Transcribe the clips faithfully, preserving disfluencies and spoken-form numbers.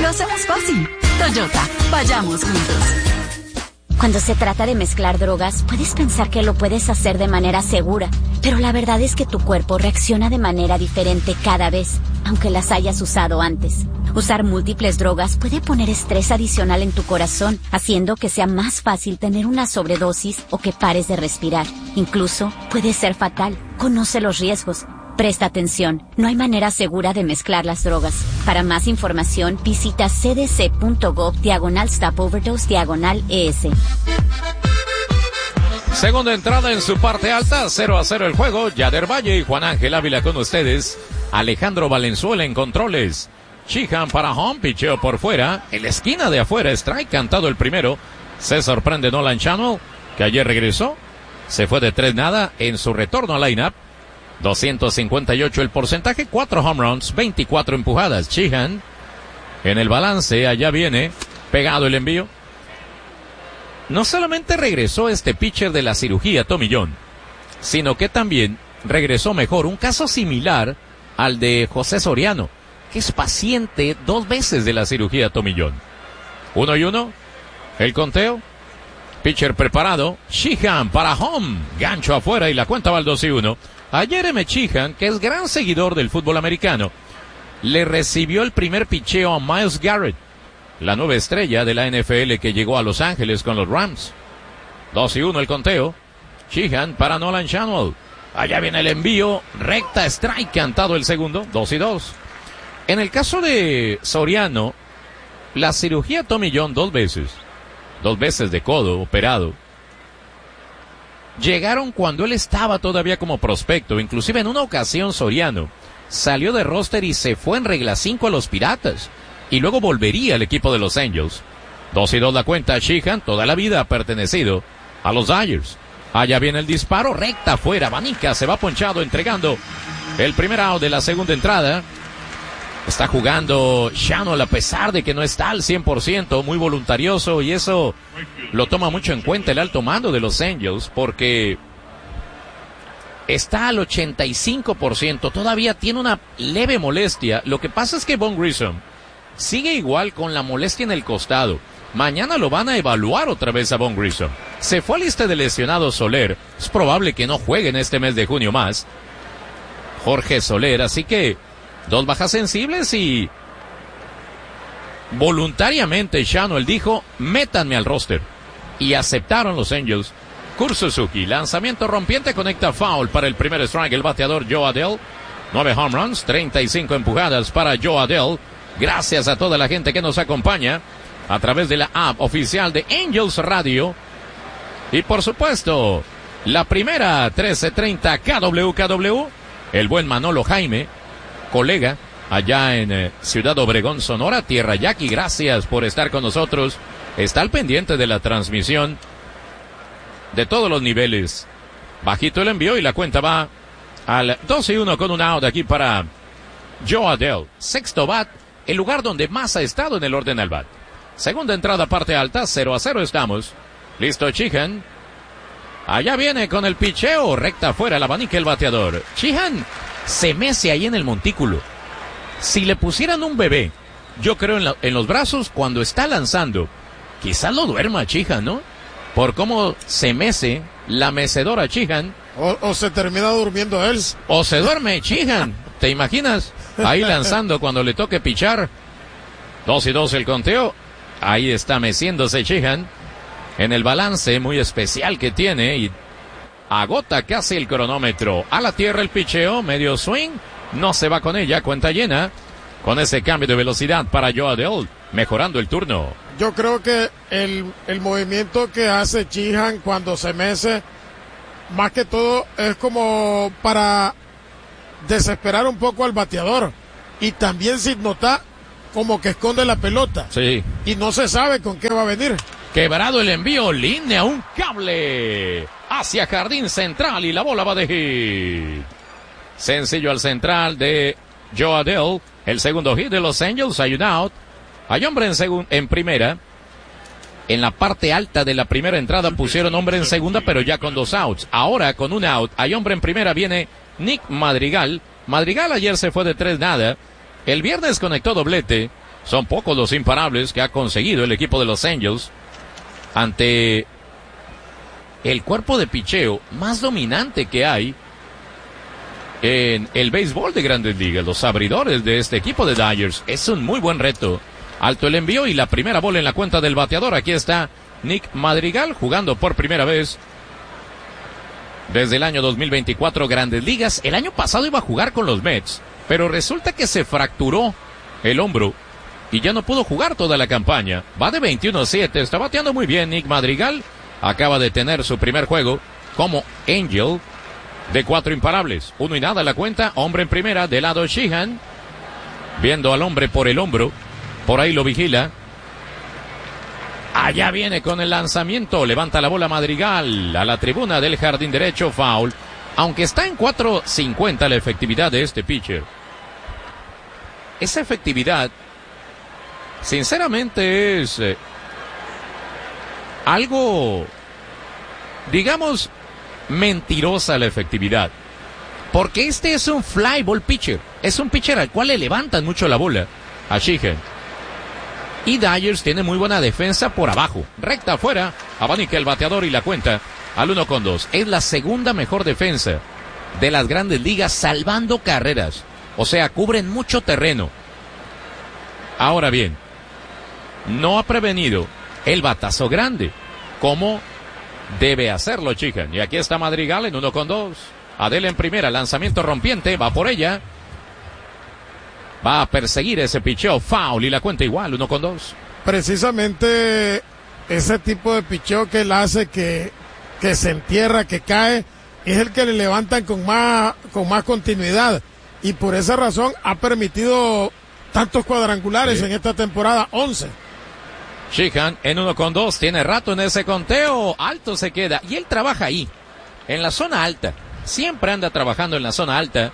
hacemos fácil. Toyota, vayamos juntos. Cuando se trata de mezclar drogas, puedes pensar que lo puedes hacer de manera segura, pero la verdad es que tu cuerpo reacciona de manera diferente cada vez, aunque las hayas usado antes. Usar múltiples drogas puede poner estrés adicional en tu corazón, haciendo que sea más fácil tener una sobredosis o que pares de respirar. Incluso puede ser fatal. Conoce los riesgos. Presta atención, no hay manera segura de mezclar las drogas. Para más información, visita cdc.gov diagonal stop overdose diagonal ES. Segunda entrada en su parte alta, cero a cero el juego. Yader Valle y Juan Ángel Ávila con ustedes. Alejandro Valenzuela en controles. Sheehan para home, picheo por fuera. En la esquina de afuera, strike cantado el primero. Se sorprende Nolan Channel, que ayer regresó. Se fue de tres nada en su retorno al line-up. doscientos cincuenta y ocho el porcentaje, cuatro home runs, veinticuatro empujadas. Sheehan en el balance, allá viene, pegado el envío. No solamente regresó este pitcher de la cirugía, Tommy John, sino que también regresó mejor. Un caso similar al de José Soriano, que es paciente dos veces de la cirugía, Tommy John. Uno y uno, el conteo. Pitcher preparado, Sheehan para home, gancho afuera y la cuenta va al dos y uno. Ayer M. Sheehan, que es gran seguidor del fútbol americano, le recibió el primer picheo a Myles Garrett, la nueva estrella de la N F L que llegó a Los Ángeles con los Rams. dos y uno el conteo. Sheehan para Nolan Channel. Allá viene el envío, recta strike cantado el segundo, dos y dos. En el caso de Soriano, la cirugía Tommy John dos veces, dos veces de codo operado, llegaron cuando él estaba todavía como prospecto. Inclusive en una ocasión Soriano salió de roster y se fue en regla cinco a los Piratas. Y luego volvería al equipo de los Angels. Dos y dos la cuenta. Sheehan toda la vida ha pertenecido a los Dodgers. Allá viene el disparo, recta afuera. Vanica se va ponchado entregando el primer out de la segunda entrada. Está jugando Channel a pesar de que no está al cien por ciento, muy voluntarioso, y eso lo toma mucho en cuenta el alto mando de los Angels, porque está al ochenta y cinco por ciento, todavía tiene una leve molestia. Lo que pasa es que Von Grissom sigue igual con la molestia en el costado. Mañana lo van a evaluar otra vez a Von Grissom. Se fue a lista de lesionados Soler, es probable que no juegue en este mes de junio más Jorge Soler, así que dos bajas sensibles y voluntariamente Channel dijo, métanme al roster. Y aceptaron los Angels. Kurt Suzuki, lanzamiento rompiente, conecta foul para el primer strike. El bateador Joe Adell. Nueve home runs, treinta y cinco empujadas para Joe Adell. Gracias a toda la gente que nos acompaña a través de la app oficial de Angels Radio. Y por supuesto, la primera trece treinta K W K W. El buen Manolo Jaime, colega allá en eh, Ciudad Obregón, Sonora, Tierra Yaqui, gracias por estar con nosotros. Está al pendiente de la transmisión de todos los niveles. Bajito el envío y la cuenta va al dos y uno con un out aquí para Joe Adell. Sexto bat, el lugar donde más ha estado en el orden al bat. Segunda entrada, parte alta, cero a cero estamos. Listo Sheehan. Allá viene con el picheo, recta afuera, la abanica el bateador. Sheehan se mece ahí en el montículo. Si le pusieran un bebé, yo creo en, la, en los brazos cuando está lanzando, quizás lo duerma Sheehan, ¿no? Por cómo se mece la mecedora Sheehan. O, o se termina durmiendo él. O se duerme Sheehan. ¿Te imaginas? Ahí lanzando cuando le toque pichar. Dos y dos el conteo. Ahí está meciéndose Sheehan en el balance muy especial que tiene y agota casi el cronómetro. A la tierra el picheo, medio swing, no se va con ella, cuenta llena, con ese cambio de velocidad para Joe Adell, mejorando el turno. Yo creo que el, el movimiento que hace Sheehan cuando se mece, más que todo es como para desesperar un poco al bateador, y también sin notar como que esconde la pelota. Sí. Y no se sabe con qué va a venir. Quebrado el envío, línea, un cable hacia jardín central y la bola va de hit. Sencillo al central de Joe Adell. El segundo hit de los Angels, hay un out. Hay hombre en, segun- en primera. En la parte alta de la primera entrada pusieron hombre en segunda, pero ya con dos outs. Ahora con un out, hay hombre en primera, viene Nick Madrigal. Madrigal ayer se fue de tres nada. El viernes conectó doblete. Son pocos los imparables que ha conseguido el equipo de los Angels ante el cuerpo de picheo más dominante que hay en el béisbol de Grandes Ligas. Los abridores de este equipo de Dodgers. Es un muy buen reto. Alto el envío y la primera bola en la cuenta del bateador. Aquí está Nick Madrigal jugando por primera vez desde el año dos mil veinticuatro Grandes Ligas. El año pasado iba a jugar con los Mets, pero resulta que se fracturó el hombro y ya no pudo jugar toda la campaña. Va de veintiuno a siete, está bateando muy bien Nick Madrigal. Acaba de tener su primer juego como Angel de cuatro imparables. Uno y nada la cuenta, hombre en primera, de lado Sheehan, viendo al hombre por el hombro, por ahí lo vigila. Allá viene con el lanzamiento, levanta la bola Madrigal a la tribuna del jardín derecho, foul. Aunque está en cuatro cincuenta la efectividad de este pitcher. Esa efectividad, sinceramente, es eh, algo, digamos, mentirosa la efectividad. Porque este es un fly ball pitcher. Es un pitcher al cual le levantan mucho la bola a Sheehan. Y Dodgers tiene muy buena defensa por abajo. Recta afuera, abanica el bateador y la cuenta al uno con dos. Es la segunda mejor defensa de las Grandes Ligas, salvando carreras. O sea, cubren mucho terreno. Ahora bien, no ha prevenido el batazo grande, como debe hacerlo Sheehan. Y aquí está Madrigal en uno con dos. Adele en primera, lanzamiento rompiente, va por ella. Va a perseguir ese picheo, foul y la cuenta igual, uno con dos. Precisamente ese tipo de picheo que él hace, que, que se entierra, que cae, es el que le levantan con más, con más continuidad. Y por esa razón ha permitido tantos cuadrangulares sí. en esta temporada, once. Sheehan en uno con dos, tiene rato en ese conteo, alto se queda. Y él trabaja ahí, en la zona alta. Siempre anda trabajando en la zona alta.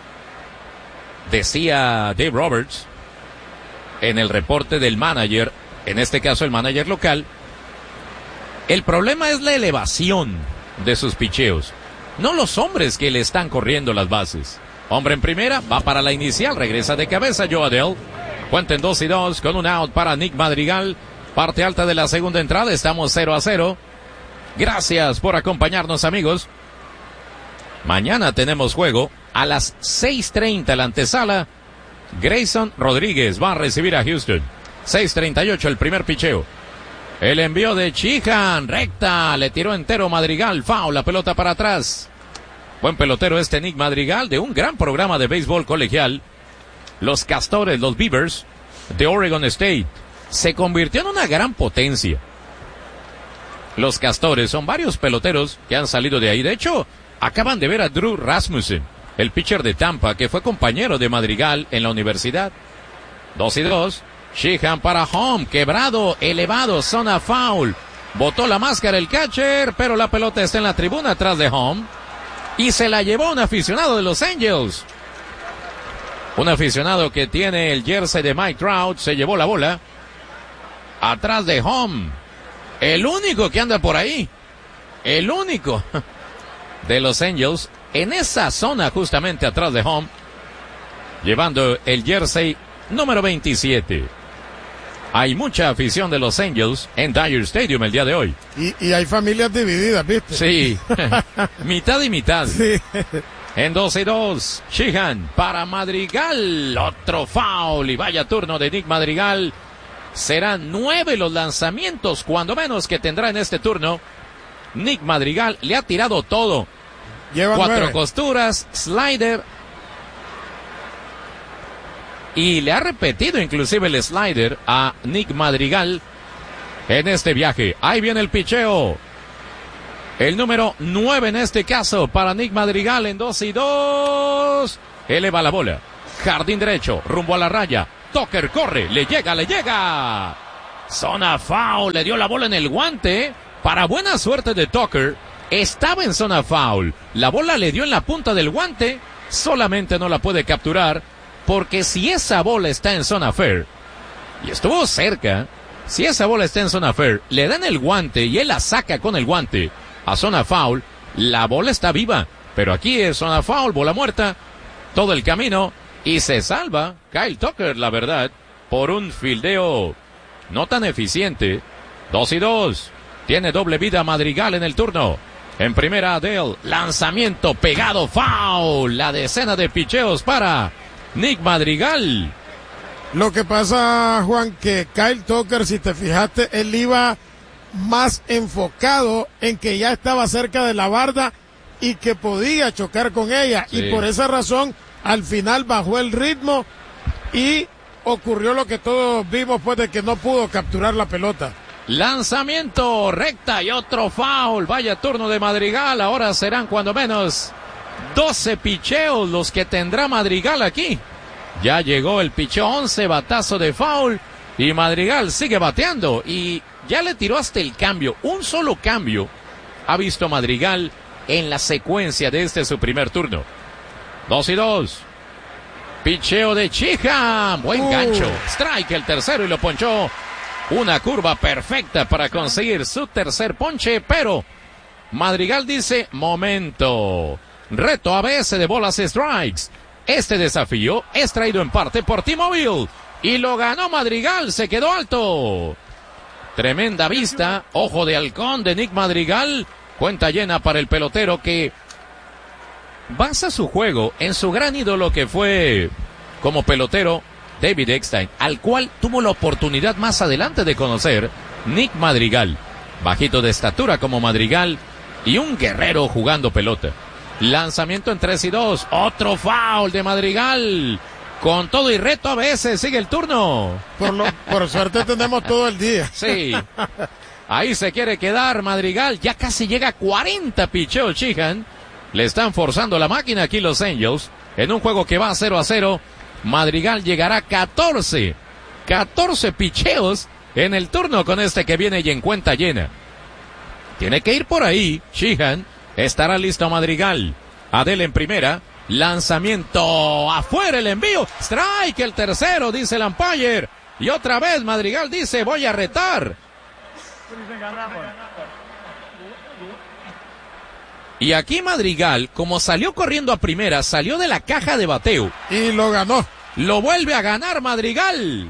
Decía Dave Roberts en el reporte del manager, en este caso el manager local, el problema es la elevación de sus picheos, no los hombres que le están corriendo las bases. Hombre en primera, va para la inicial, regresa de cabeza Joe Adele. Cuenta en dos y dos con un out para Nick Madrigal. Parte alta de la segunda entrada, estamos cero a cero. Gracias por acompañarnos, amigos. Mañana tenemos juego a las seis treinta la antesala. Grayson Rodríguez va a recibir a Houston. seis treinta y ocho el primer picheo. El envío de Sheehan, recta, le tiró entero Madrigal, foul, la pelota para atrás. Buen pelotero este Nick Madrigal, de un gran programa de béisbol colegial. Los Castores, los Beavers de Oregon State. Se convirtió en una gran potencia. Los Castores son varios peloteros que han salido de ahí. De hecho, acaban de ver a Drew Rasmussen, el pitcher de Tampa, que fue compañero de Madrigal en la universidad. Dos y dos. Sheehan para home, quebrado, elevado, zona foul. Botó la máscara el catcher, pero la pelota está en la tribuna atrás de home. Y se la llevó un aficionado de los Angels. Un aficionado que tiene el jersey de Mike Trout, se llevó la bola. Atrás de home. El único que anda por ahí. El único de los Angels. En esa zona justamente atrás de home. Llevando el jersey número veintisiete. Hay mucha afición de los Angels en Dodger Stadium el día de hoy. Y, y hay familias divididas, ¿viste? Sí. Mitad y mitad. Sí. En dos y dos. Sheehan para Madrigal. Otro foul. Y vaya turno de Nick Madrigal. Serán nueve los lanzamientos, cuando menos, que tendrá en este turno. Nick Madrigal le ha tirado todo. Lleva Cuatro nueve. costuras, slider. Y le ha repetido inclusive el slider a Nick Madrigal en este viaje. Ahí viene el picheo. El número nueve en este caso para Nick Madrigal en dos y dos. Eleva la bola. Jardín derecho, rumbo a la raya. Tucker corre, le llega, le llega. Zona foul, le dio la bola en el guante. Para buena suerte de Tucker, estaba en zona foul. La bola le dio en la punta del guante. Solamente no la puede capturar. Porque si esa bola está en zona fair, y estuvo cerca, si esa bola está en zona fair, le dan el guante y él la saca con el guante a zona foul, la bola está viva. Pero aquí es zona foul, bola muerta, todo el camino, y se salva Kyle Tucker, la verdad. por un fildeo no tan eficiente. Dos y dos. Tiene doble vida Madrigal en el turno. En primera Adele, lanzamiento pegado, foul. La decena de picheos para Nick Madrigal. Lo que pasa, Juan, que Kyle Tucker, si te fijaste, él iba más enfocado en que ya estaba cerca de la barda y que podía chocar con ella. Sí. Y por esa razón, al final bajó el ritmo y ocurrió lo que todos vimos, pues, de que no pudo capturar la pelota. Lanzamiento recta y otro foul. Vaya turno de Madrigal. Ahora serán cuando menos doce picheos los que tendrá Madrigal aquí. Ya llegó el picheo once, batazo de foul. Y Madrigal sigue bateando. Y ya le tiró hasta el cambio. Un solo cambio ha visto Madrigal en la secuencia de este su primer turno. Dos y dos. Picheo de Chiham. Buen uh. gancho. Strike el tercero y lo ponchó. Una curva perfecta para conseguir su tercer ponche, pero Madrigal dice, momento, reto a base de bolas y strikes. Este desafío es traído en parte por T-Mobile y lo ganó Madrigal, se quedó alto. Tremenda vista, ojo de halcón de Nick Madrigal, cuenta llena para el pelotero que basa su juego en su gran ídolo que fue como pelotero David Eckstein, al cual tuvo la oportunidad más adelante de conocer Nick Madrigal. Bajito de estatura como Madrigal y un guerrero jugando pelota. Lanzamiento en tres y dos. Otro foul de Madrigal. Con todo y reto a veces sigue el turno. Por, lo, por suerte tenemos todo el día. Sí. Ahí se quiere quedar Madrigal. Ya casi llega a cuarenta picheos Chiham. Le están forzando la máquina aquí los Angels. En un juego que va cero a cero. Madrigal llegará a catorce, catorce picheos en el turno con este que viene y en cuenta llena. Tiene que ir por ahí, Chiham, estará listo Madrigal. Adele en primera, lanzamiento afuera el envío, strike el tercero, dice el umpire. Y otra vez Madrigal dice, voy a retar. Y aquí Madrigal, como salió corriendo a primera, salió de la caja de bateo. Y lo ganó. Lo vuelve a ganar Madrigal.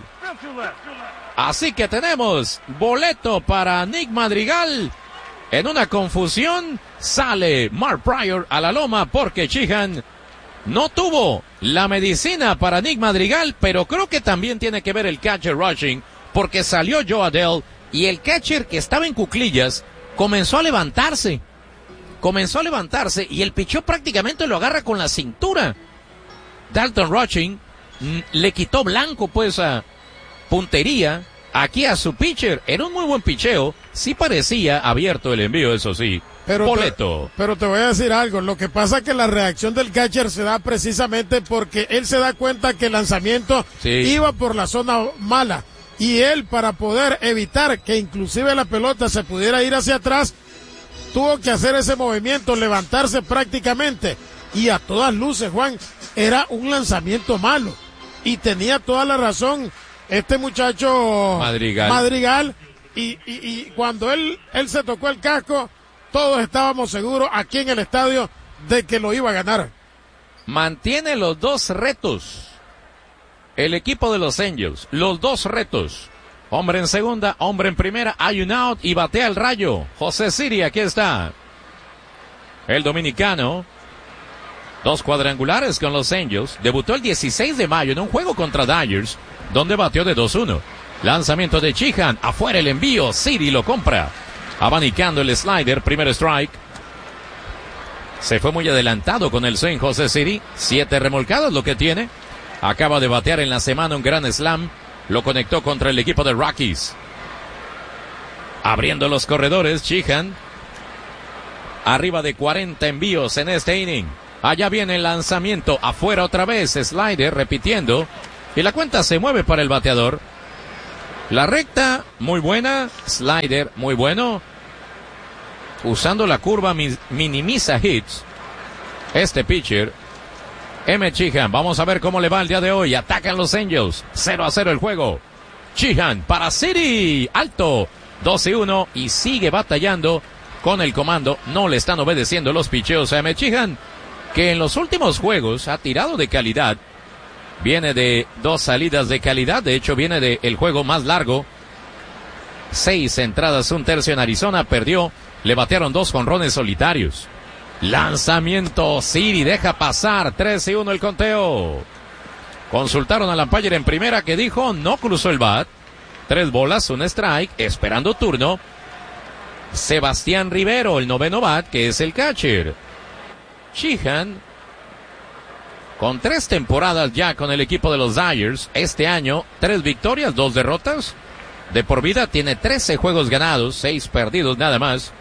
Así que tenemos boleto para Nick Madrigal. En una confusión, sale Mark Prior a la loma porque Chiham no tuvo la medicina para Nick Madrigal, pero creo que también tiene que ver el catcher rushing, porque salió Joe Adele y el catcher que estaba en cuclillas comenzó a levantarse. Comenzó a levantarse y el picheo prácticamente lo agarra con la cintura. Dalton Rushing mm, le quitó blanco pues a puntería aquí a su pitcher. Era un muy buen picheo. Sí parecía abierto el envío, eso sí. Pero boleto. Te, pero te voy a decir algo. Lo que pasa es que la reacción del catcher se da precisamente porque él se da cuenta que el lanzamiento sí. iba por la zona mala. Y él, para poder evitar que inclusive la pelota se pudiera ir hacia atrás, tuvo que hacer ese movimiento, levantarse prácticamente. Y a todas luces, Juan, era un lanzamiento malo. Y tenía toda la razón este muchacho Madrigal. Madrigal y, y, y cuando él, él se tocó el casco, todos estábamos seguros aquí en el estadio de que lo iba a ganar. Mantiene los dos retos. El equipo de los Angels, los dos retos. Hombre en segunda, hombre en primera, hay un out y batea el rayo. José Siri, aquí está. El dominicano. Dos cuadrangulares con los Angels. Debutó el dieciséis de mayo en un juego contra Dodgers, donde batió de dos uno. Lanzamiento de Chiham, afuera el envío, Siri lo compra. Abanicando el slider, primer strike. Se fue muy adelantado con el swing José Siri. Siete remolcados lo que tiene. Acaba de batear en la semana un gran slam. Lo conectó contra el equipo de Rockies. Abriendo los corredores, Chiham. Arriba de cuarenta envíos en este inning. Allá viene el lanzamiento. Afuera otra vez. Slider repitiendo. Y la cuenta se mueve para el bateador. La recta, muy buena. Slider, muy bueno. Usando la curva, minimiza hits. Este pitcher. M. Chiham, vamos a ver cómo le va el día de hoy. Atacan los Angels. cero a cero el juego. Chiham para City. Alto. dos y uno y sigue batallando con el comando. No le están obedeciendo los picheos a M. Chiham, que en los últimos juegos ha tirado de calidad. Viene de dos salidas de calidad, de hecho viene de el juego más largo. Seis entradas, un tercio en Arizona, perdió, le batearon dos jonrones solitarios. Lanzamiento, Siri deja pasar, tres y uno el conteo. Consultaron al umpire en primera que dijo no cruzó el bat. Tres bolas, un strike, esperando turno. Sebastián Rivero, el noveno bat, que es el catcher. Sheehan, con tres temporadas ya con el equipo de los Dodgers, este año, tres victorias, dos derrotas. De por vida tiene trece juegos ganados, seis perdidos nada más.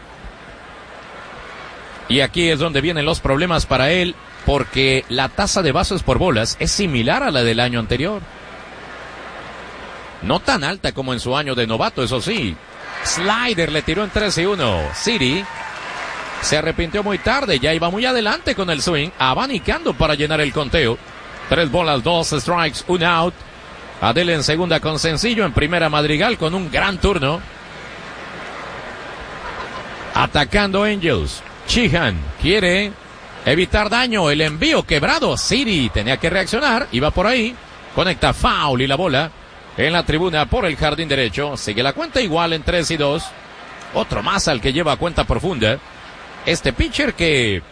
Y aquí es donde vienen los problemas para él, porque la tasa de bases por bolas es similar a la del año anterior. No tan alta como en su año de novato, eso sí. Slider le tiró en tres y uno. City se arrepintió muy tarde, ya iba muy adelante con el swing, abanicando para llenar el conteo. Tres bolas, dos strikes, un out. Adele en segunda con sencillo, en primera Madrigal con un gran turno. Atacando Angels. Sheehan quiere evitar daño, el envío quebrado. City tenía que reaccionar, iba por ahí. Conecta foul y la bola en la tribuna por el jardín derecho. Sigue la cuenta igual en tres y dos. Otro más al que lleva cuenta profunda. Este pitcher que,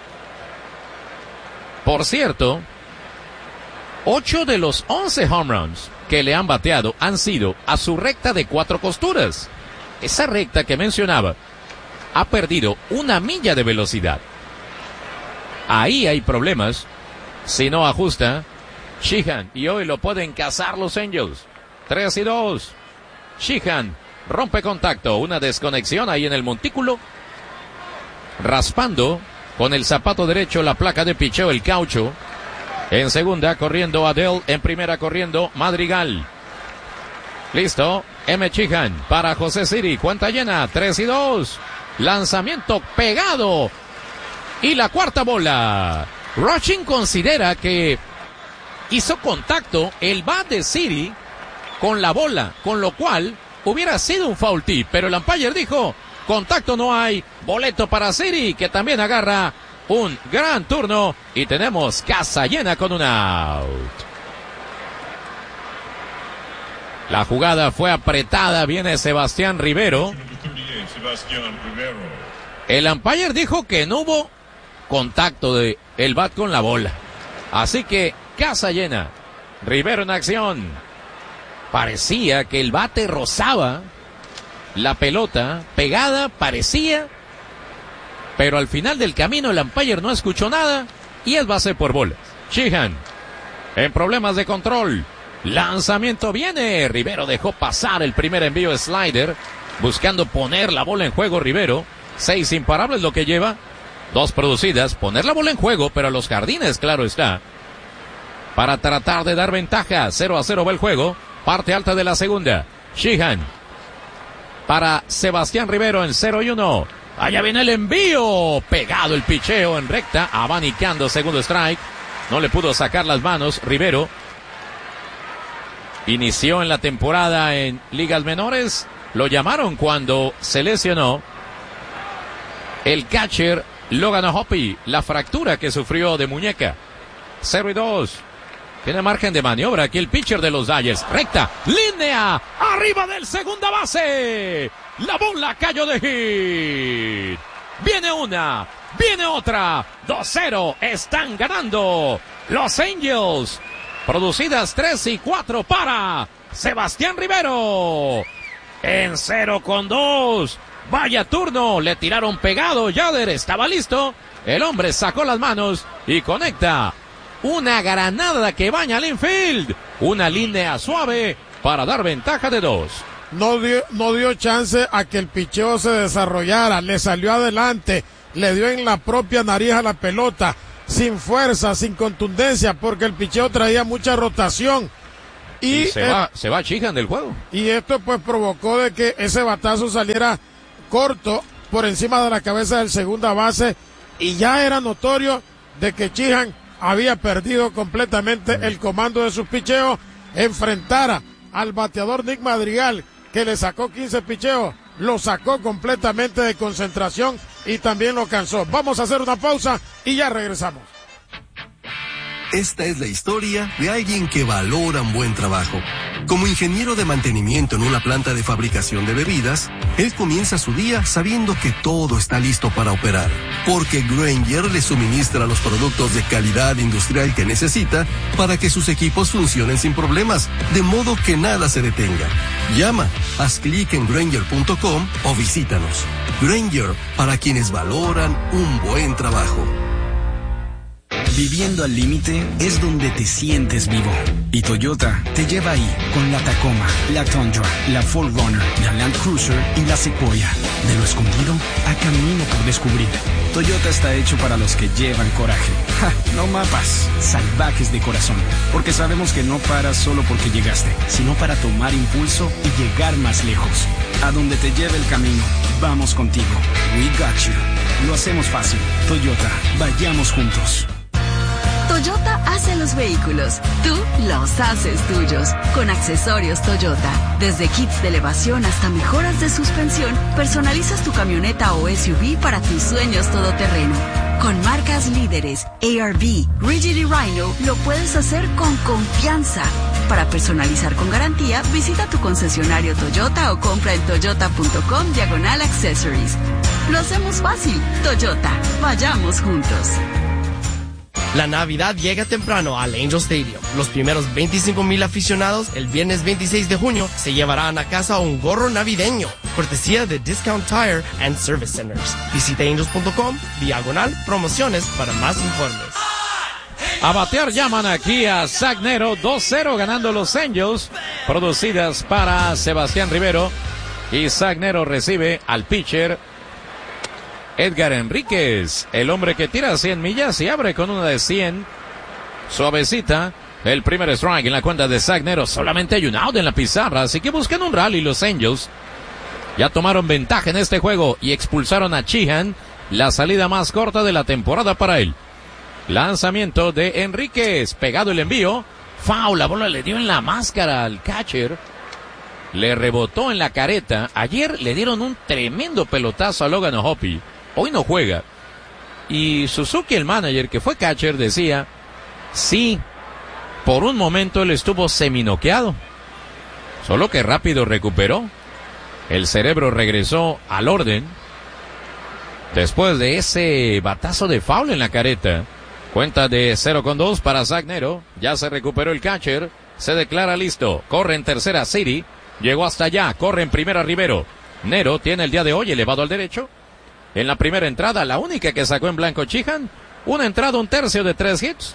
por cierto, ocho de los once home runs que le han bateado han sido a su recta de cuatro costuras. Esa recta que mencionaba ha perdido una milla de velocidad. Ahí hay problemas. Si no ajusta Sheehan, y hoy lo pueden cazar los Angels. tres y dos. Sheehan rompe contacto, una desconexión ahí en el montículo. Raspando con el zapato derecho la placa de picheo, el caucho. En segunda corriendo Adele, en primera corriendo Madrigal. Listo, M. Sheehan para José Siri, cuenta llena, tres y dos. Lanzamiento pegado. Y la cuarta bola. Rushing considera que hizo contacto el bat de Siri con la bola, con lo cual hubiera sido un foul tip, pero el umpire dijo contacto no hay, boleto para Siri, que también agarra un gran turno, y tenemos casa llena con un out. La jugada fue apretada, viene Sebastián Rivero. El umpire dijo que no hubo contacto de el bat con la bola, así que casa llena. Rivero en acción. Parecía que el bate rozaba la pelota, pegada, parecía, pero al final del camino el umpire no escuchó nada y es base por bolas. Sheehan en problemas de control. Lanzamiento viene. Rivero dejó pasar el primer envío, slider, buscando poner la bola en juego. Rivero, seis imparables lo que lleva, dos producidas, poner la bola en juego, pero a los jardines, claro está, para tratar de dar ventaja. Cero a cero va el juego, parte alta de la segunda. Sheehan para Sebastián Rivero en cero y uno. Allá viene el envío. Pegado el picheo en recta. Abanicando, segundo strike. No le pudo sacar las manos Rivero. Inició en la temporada en ligas menores. Lo llamaron cuando se lesionó el catcher Logan O'Hoppe. La fractura que sufrió de muñeca. cero y dos. Tiene margen de maniobra aquí el pitcher de los Dodgers. Recta, línea, arriba del segunda base. La bola cayó de hit. Viene una, viene otra. dos cero, están ganando los Angels. Producidas tres y cuatro para Sebastián Rivero. En cero con dos. Vaya turno, le tiraron pegado. Yader estaba listo. El hombre sacó las manos y conecta. Una granada que baña al infield. Una línea suave para dar ventaja de dos. No dio, no dio chance a que el picheo se desarrollara. Le salió adelante. Le dio en la propia nariz a la pelota. Sin fuerza, sin contundencia, porque el picheo traía mucha rotación. Y, y se, eh, va, se va Sheehan del juego. Y esto pues provocó de que ese batazo saliera corto por encima de la cabeza del segunda base. Y ya era notorio de que Sheehan había perdido completamente el comando de sus picheos. Enfrentara al bateador Nick Madrigal, que le sacó quince picheos, lo sacó completamente de concentración y también lo cansó. Vamos a hacer una pausa y ya regresamos. Esta es la historia de alguien que valora un buen trabajo. Como ingeniero de mantenimiento en una planta de fabricación de bebidas, él comienza su día sabiendo que todo está listo para operar, porque Grainger le suministra los productos de calidad industrial que necesita para que sus equipos funcionen sin problemas, de modo que nada se detenga. Llama, haz clic en Grainger punto com o visítanos. Grainger, para quienes valoran un buen trabajo. Viviendo al límite es donde te sientes vivo. Y Toyota te lleva ahí con la Tacoma, la Tundra, la cuatro runner, la Land Cruiser y la Sequoia. De lo escondido a camino por descubrir. Toyota está hecho para los que llevan coraje. Ja, no mapas, salvajes de corazón. Porque sabemos que no paras solo porque llegaste, sino para tomar impulso y llegar más lejos. A donde te lleve el camino, vamos contigo. We got you. Lo hacemos fácil. Toyota, vayamos juntos. Toyota hace los vehículos, tú los haces tuyos. Con accesorios Toyota, desde kits de elevación hasta mejoras de suspensión, personalizas tu camioneta o S U V para tus sueños todoterreno. Con marcas líderes, A R V, Rigid y Rhino, lo puedes hacer con confianza. Para personalizar con garantía, visita tu concesionario Toyota o compra en toyota punto com diagonal accessories. Lo hacemos fácil. Toyota, vayamos juntos. La Navidad llega temprano al Angel Stadium. Los primeros veinticinco mil aficionados el viernes veintiséis de junio se llevarán a casa un gorro navideño, cortesía de Discount Tire and Service Centers. Visita angels punto com, diagonal, promociones para más informes. A batear llaman aquí a Zach Nero, dos cero ganando los Angels, producidas para Sebastián Rivero. Y Zach Nero recibe al pitcher Edgar Enríquez, el hombre que tira cien millas y abre con una de cien. Suavecita. El primer strike en la cuenta de Zach Nero. Solamente hay un out en la pizarra, así que buscan un rally los Angels. Ya tomaron ventaja en este juego y expulsaron a Sheehan, la salida más corta de la temporada para él. Lanzamiento de Enríquez, pegado el envío. Foul, la bola le dio en la máscara al catcher. Le rebotó en la careta. Ayer le dieron un tremendo pelotazo a Logan O'Hoppe. Hoy no juega. Y Suzuki, el manager, que fue catcher, decía, sí, por un momento él estuvo seminoqueado. Solo que rápido recuperó. El cerebro regresó al orden. Después de ese batazo de foul en la careta. Cuenta de cero con dos para Zach Nero. Ya se recuperó el catcher. Se declara listo. Corre en tercera City. Llegó hasta allá. Corre en primera Rivero. Nero tiene el día de hoy elevado al derecho. En la primera entrada, la única que sacó en blanco Sheehan. Una entrada, un tercio de tres hits.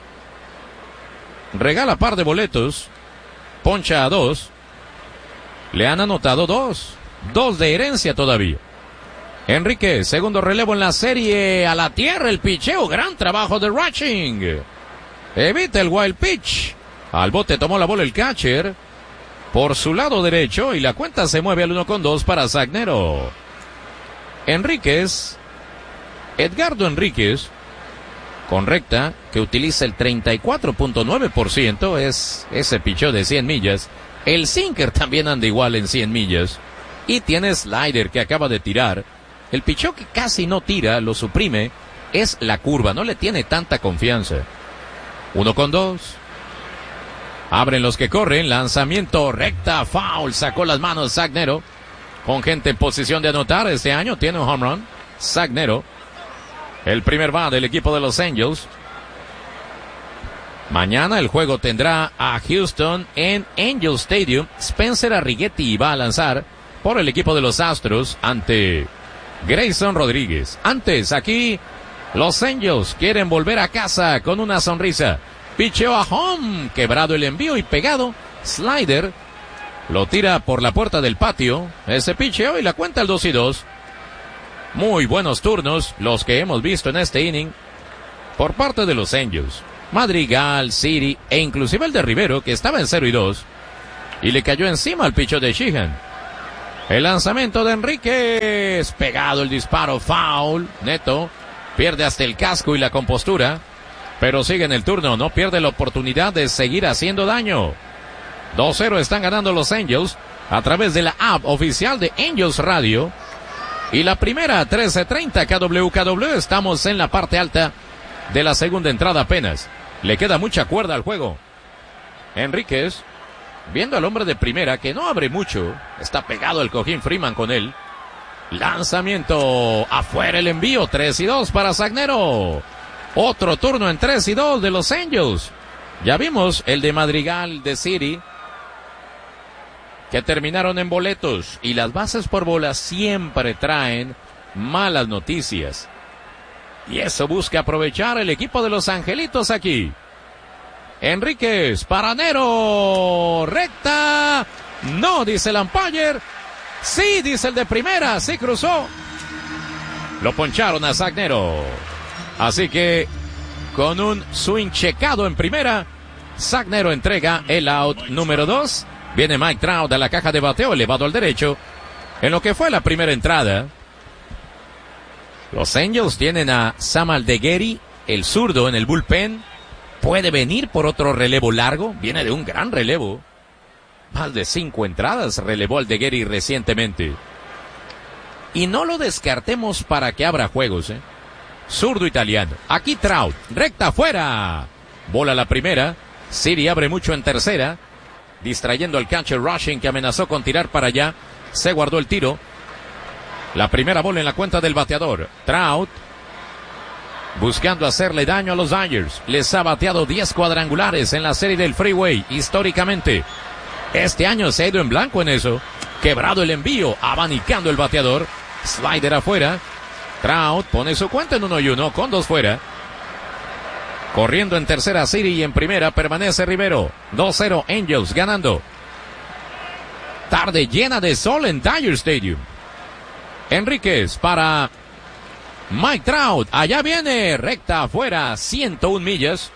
Regala par de boletos. Poncha a dos. Le han anotado dos. Dos de herencia todavía. Enrique, segundo relevo en la serie. A la tierra el picheo. Gran trabajo de Rushing. Evita el wild pitch. Al bote tomó la bola el catcher. Por su lado derecho. Y la cuenta se mueve al uno con dos para Zach Nero. Enríquez, Edgardo Enríquez, con recta, que utiliza el treinta y cuatro punto nueve por ciento, es ese picheo de cien millas. El sinker también anda igual en cien millas. Y tiene slider que acaba de tirar. El picheo que casi no tira, lo suprime, es la curva, no le tiene tanta confianza. Uno con dos. Abren los que corren, lanzamiento recta, foul, sacó las manos Zach Nero. Con gente en posición de anotar este año, tiene un home run. Zach Nero. El primer va del equipo de los Angels. Mañana el juego tendrá a Houston en Angel Stadium. Spencer Arrighetti va a lanzar por el equipo de los Astros ante Grayson Rodríguez. Antes, aquí, los Angels quieren volver a casa con una sonrisa. Picheo a home. Quebrado el envío y pegado. Slider. Lo tira por la puerta del patio. Ese picheo y la cuenta al dos y dos. Muy buenos turnos los que hemos visto en este inning por parte de los Angels. Madrigal, City e inclusive el de Rivero, que estaba en cero y dos. Y le cayó encima al picheo de Sheehan. El lanzamiento de Enríquez. Pegado el disparo. Foul. Neto. Pierde hasta el casco y la compostura. Pero sigue en el turno. No pierde la oportunidad de seguir haciendo daño. dos cero están ganando los Angels a través de la app oficial de Angels Radio. Y la primera, trece treinta K W K W. Estamos en la parte alta de la segunda entrada apenas. Le queda mucha cuerda al juego. Enríquez, viendo al hombre de primera, que no abre mucho. Está pegado el cojín Freeman con él. Lanzamiento. Afuera el envío. tres y dos para Sagnero. Otro turno en tres y dos de los Angels. Ya vimos el de Madrigal de City, que terminaron en boletos. Y las bases por bolas siempre traen malas noticias. Y eso busca aprovechar el equipo de los Angelitos aquí. Enríquez, Paranero, recta. No, dice el umpire. Sí, dice el de primera, sí cruzó. Lo poncharon a Sagnero. Así que, con un swing checado en primera, Sagnero entrega el out número dos. Viene Mike Trout a la caja de bateo, elevado al derecho. En lo que fue la primera entrada, los Angels tienen a Sam Aldeguerri, el zurdo, en el bullpen. Puede venir por otro relevo largo. Viene de un gran relevo. Más de cinco entradas relevó Aldeguerri recientemente. Y no lo descartemos para que abra juegos, ¿eh? Zurdo italiano. Aquí Trout. Recta afuera. Bola la primera. City abre mucho en tercera, distrayendo al catcher Rushing, que amenazó con tirar para allá. Se guardó el tiro. La primera bola en la cuenta del bateador. Trout, buscando hacerle daño a los Dodgers. Les ha bateado diez cuadrangulares en la serie del Freeway, históricamente. Este año se ha ido en blanco en eso. Quebrado el envío, abanicando el bateador. Slider afuera. Trout pone su cuenta en uno y uno, con dos fuera. Corriendo en tercera City, y en primera permanece Rivero. dos cero Angels ganando. Tarde llena de sol en Dodger Stadium. Enríquez para Mike Trout. Allá viene, recta afuera, ciento una millas.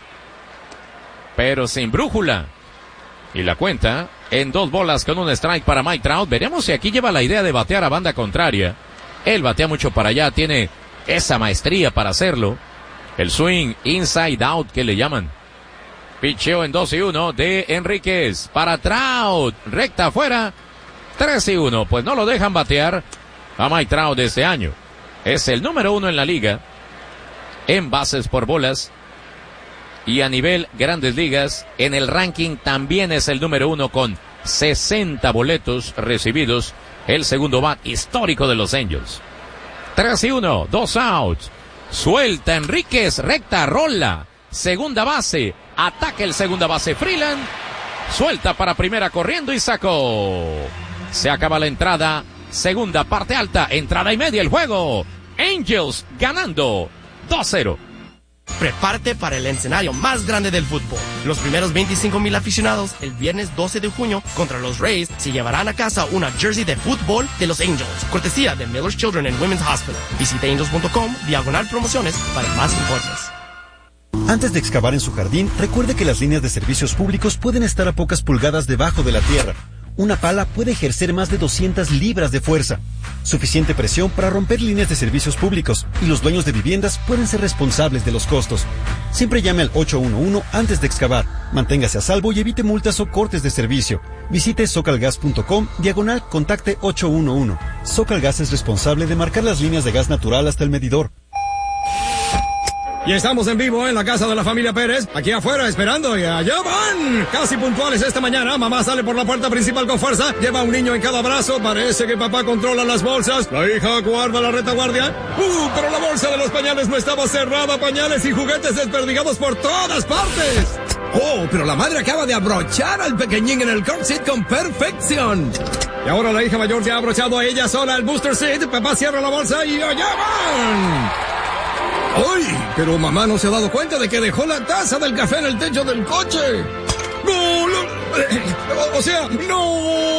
Pero sin brújula. Y la cuenta en dos bolas con un strike para Mike Trout. Veremos si aquí lleva la idea de batear a banda contraria. Él batea mucho para allá, tiene esa maestría para hacerlo. El swing inside out que le llaman. Picheo en dos y uno de Enríquez para Trout. Recta afuera, tres y uno. Pues no lo dejan batear a Mike Trout de este año. Es el número uno en la liga en bases por bolas. Y a nivel Grandes Ligas, en el ranking también es el número uno con sesenta boletos recibidos. El segundo bat histórico de los Angels. tres y uno, dos outs. Suelta Enríquez, recta, rola. Segunda base, ataca el segunda base Freeland. Suelta para primera corriendo y sacó. Se acaba la entrada. Segunda parte alta, entrada y media el juego. Angels ganando dos cero. Prepárate para el escenario más grande del fútbol. Los primeros veinticinco mil aficionados el viernes doce de junio contra los Rays se llevarán a casa una jersey de fútbol de los Angels, cortesía de Miller's Children and Women's Hospital. Visita angels punto com, diagonal promociones para más informes. Antes de excavar en su jardín, recuerde que las líneas de servicios públicos pueden estar a pocas pulgadas debajo de la tierra. Una pala puede ejercer más de doscientas libras de fuerza. Suficiente presión para romper líneas de servicios públicos, y los dueños de viviendas pueden ser responsables de los costos. Siempre llame al ocho uno uno antes de excavar. Manténgase a salvo y evite multas o cortes de servicio. Visite socalgas punto com, diagonal contacte ocho uno uno. Socalgas es responsable de marcar las líneas de gas natural hasta el medidor. Y estamos en vivo en la casa de la familia Pérez, aquí afuera esperando, y allá van, casi puntuales esta mañana. Mamá sale por la puerta principal con fuerza, lleva un niño en cada brazo, parece que papá controla las bolsas, la hija guarda la retaguardia. Uh, pero la bolsa de los pañales no estaba cerrada, pañales y juguetes desperdigados por todas partes. Oh, pero la madre acaba de abrochar al pequeñín en el car seat con perfección. Y ahora la hija mayor ya ha abrochado a ella sola el booster seat, papá cierra la bolsa y allá van. ¡Ay! Pero mamá no se ha dado cuenta de que dejó la taza del café en el techo del coche. ¡No! no o sea, ¡no!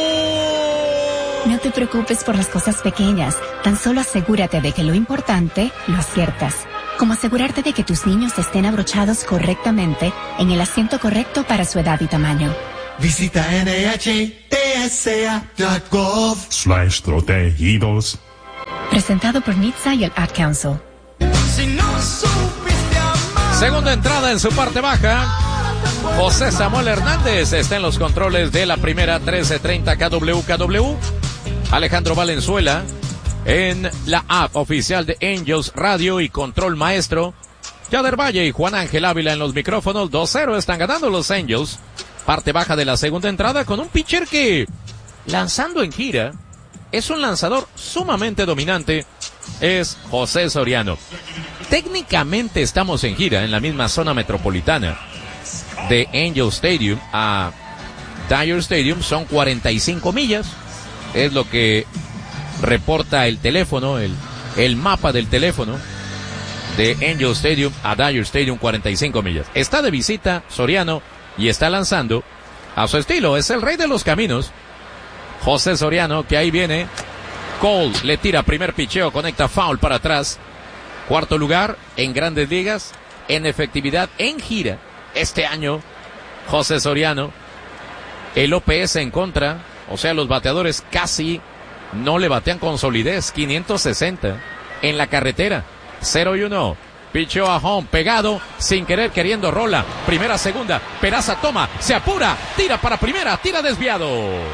No te preocupes por las cosas pequeñas. Tan solo asegúrate de que lo importante lo aciertas. Como asegurarte de que tus niños estén abrochados correctamente en el asiento correcto para su edad y tamaño. Visita N H T S A punto gov slash protegidos. Presentado por N H T S A y el Ad Council. Segunda entrada en su parte baja. José Samuel Hernández está en los controles de la primera, trece treinta K W K W. Alejandro Valenzuela en la app oficial de Angels Radio y Control Maestro. Yader Valle y Juan Ángel Ávila en los micrófonos. dos cero están ganando los Angels. Parte baja de la segunda entrada con un pitcher que, lanzando en gira, es un lanzador sumamente dominante. Es José Soriano. Técnicamente estamos en gira en la misma zona metropolitana. De Angel Stadium a Dodger Stadium son cuarenta y cinco millas. Es lo que reporta el teléfono, el, el mapa del teléfono. De Angel Stadium a Dodger Stadium, cuarenta y cinco millas. Está de visita Soriano y está lanzando a su estilo. Es el rey de los caminos, José Soriano, que ahí viene. Cole le tira primer picheo, conecta foul para atrás. Cuarto lugar en Grandes Ligas en efectividad en gira este año, José Soriano. El O P S en contra, o sea, los bateadores casi no le batean con solidez. quinientos sesenta en la carretera. cero y uno. Picheo a home, pegado, sin querer, queriendo, rola. Primera, segunda. Peraza toma, se apura, tira para primera, tira desviado.